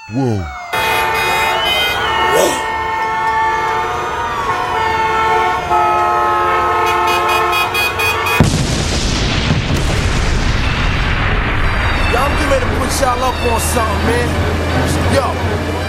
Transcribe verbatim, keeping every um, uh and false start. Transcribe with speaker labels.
Speaker 1: Whoa.
Speaker 2: Whoa. Y'all, I'm getting ready to put y'all up on something, man. Yo.